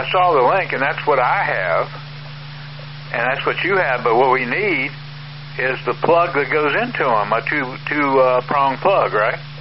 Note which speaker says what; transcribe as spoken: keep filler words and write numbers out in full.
Speaker 1: saw the link, and that's what I have, and that's what you have. But what we need is the plug that goes into them, a two two uh, prong plug, right?